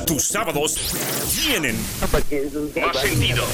Tus sábados tienen más sentido.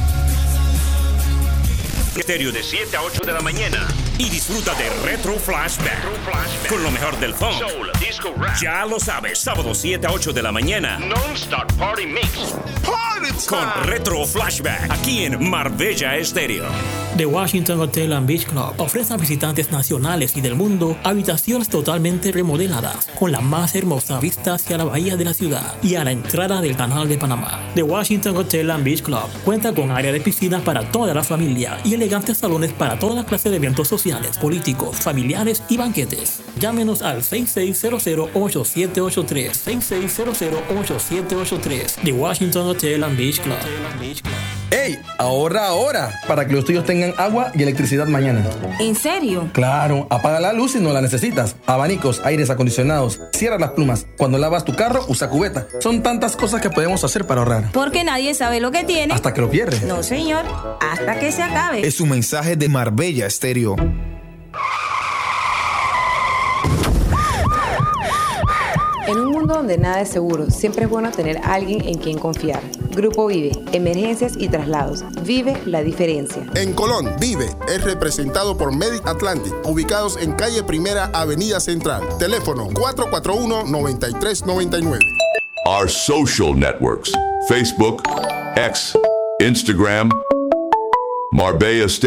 Estéreo de 7 a 8 de la mañana. Y disfruta de Retro Flashback. Con lo mejor del funk, soul, disco, rap. Ya lo sabes, sábado 7 a 8 de la mañana. Non-stop party mix. Con Retro Flashback. Aquí en Marbella Estéreo. The Washington Hotel and Beach Club ofrece a visitantes nacionales y del mundo habitaciones totalmente remodeladas con la más hermosa vista hacia la bahía de la ciudad y a la entrada del Canal de Panamá. The Washington Hotel and Beach Club cuenta con área de piscina para toda la familia y elegantes salones para toda clase de eventos sociales, políticos, familiares y banquetes. Llámenos al 6600-8783, 6600-8783. The Washington Hotel and Beach Club. ¡Ey! Ahorra ahora para que los tuyos tengan agua y electricidad mañana. ¿En serio? Claro, apaga la luz si no la necesitas. Abanicos, aires acondicionados, cierra las plumas. Cuando lavas tu carro, usa cubeta. Son tantas cosas que podemos hacer para ahorrar. Porque nadie sabe lo que tiene. Hasta que lo pierde. No, señor. Hasta que se acabe. Es un mensaje de Marbella Estéreo. En un mundo donde nada es seguro, siempre es bueno tener a alguien en quien confiar. Grupo Vive, emergencias y traslados. Vive la diferencia. En Colón, Vive es representado por Medic Atlantic, ubicados en calle Primera, Avenida Central. Teléfono 441-9399. Our social networks: Facebook, X, Instagram, Marbella Estéreo.